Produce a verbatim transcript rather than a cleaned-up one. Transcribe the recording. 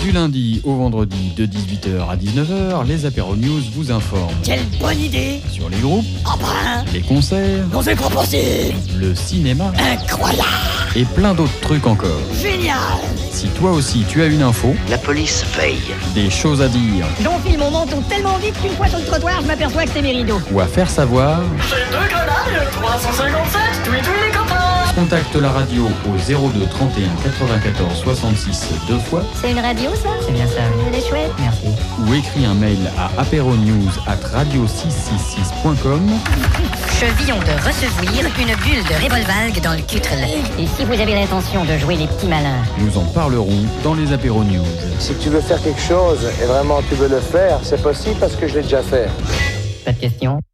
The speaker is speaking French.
Du lundi au vendredi de dix-huit heures à dix-neuf heures, les Apéro News vous informent. Quelle bonne idée! Sur les groupes, oh ben, les concerts, non c'est pas possible! Le cinéma, incroyable! Et plein d'autres trucs encore. Génial! Si toi aussi tu as une info, la police veille. Des choses à dire, j'enfile mon menton tellement vite qu'une fois sur le trottoir, je m'aperçois que c'est mes rideaux. Ou à faire savoir, j'ai deux grenades, trois cent cinquante-sept, tweet tous les copains. Contacte la radio au zéro deux trente et un quatre-vingt-quatorze soixante-six deux fois. C'est une radio ça? C'est bien ça. Elle est chouette. Merci. Ou écris un mail à apéronews arobase radio six cent soixante-six point com. Je viens de recevoir une bulle de Revolvalgue dans le cutre. Et si vous avez l'intention de jouer les petits malins, nous en parlerons dans les Apéro News. Si tu veux faire quelque chose et vraiment tu veux le faire, c'est possible parce que je l'ai déjà fait. Pas de question.